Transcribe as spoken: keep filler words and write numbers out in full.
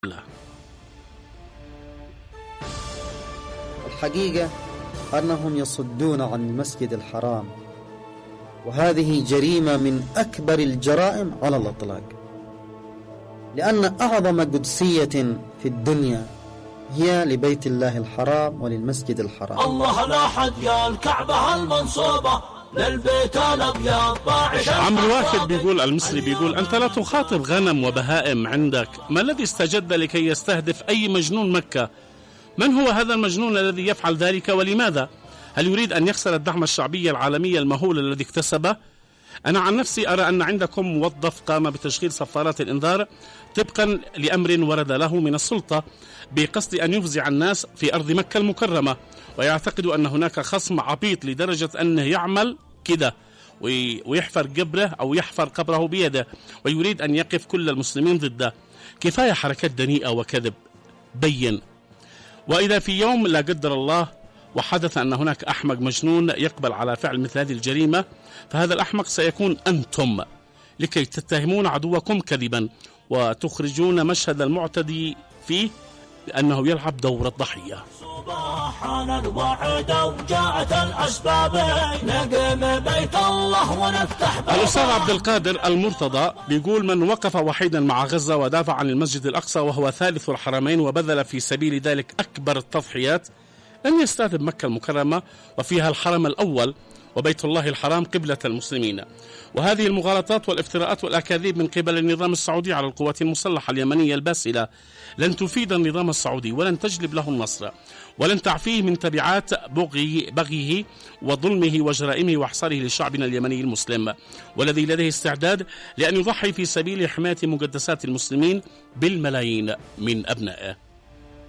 لا. الحقيقة أنهم يصدون عن المسجد الحرام، وهذه جريمة من أكبر الجرائم على الإطلاق، لأن أعظم قدسية في الدنيا هي لبيت الله الحرام وللمسجد الحرام. الله لا حد يا الكعبة المنصوبة للبيت الأبيض باعش. عمرو واكد بيقول المصري بيقول أنت لا تخاطب غنم وبهائم عندك، ما الذي استجد لكي يستهدف أي مجنون مكة؟ من هو هذا المجنون الذي يفعل ذلك ولماذا؟ هل يريد أن يخسر الدعم الشعبي العالمي المهول الذي اكتسبه؟ أنا عن نفسي أرى أن عندكم موظف قام بتشغيل صفارات الإنذار طبقا لأمر ورد له من السلطة بقصد أن يفزع الناس في أرض مكة المكرمة، ويعتقد أن هناك خصم عبيط لدرجة أنه يعمل كده ويحفر قبره أو يحفر قبره بيده، ويريد أن يقف كل المسلمين ضده. كفاية حركات دنيئة وكذب بين. وإذا في يوم لا قدر الله وحدث أن هناك أحمق مجنون يقبل على فعل مثل هذه الجريمة، فهذا الأحمق سيكون أنتم، لكي تتهمون عدوكم كذبا وتخرجون مشهد المعتدي فيه أنه يلعب دور الضحية. سبحان الوعد وجاءت الأسباب نقم بيت الله ونفتح. الأستاذ عبد القادر المرتضى بيقول من وقف وحيدا مع غزة ودافع عن المسجد الأقصى وهو ثالث الحرمين وبذل في سبيل ذلك أكبر التضحيات لن يستهدف مكة المكرمة وفيها الحرم الأول وبيت الله الحرام قبلة المسلمين. وهذه المغالطات والافتراءات والأكاذيب من قبل النظام السعودي على القوات المسلحة اليمنية الباسلة لن تفيد النظام السعودي ولن تجلب له النصر ولن تعفيه من تبعات بغي بغيه وظلمه وجرائمه وحصاره لشعبنا اليمني المسلم، والذي لديه استعداد لأن يضحي في سبيل حماية مقدسات المسلمين بالملايين من أبنائه.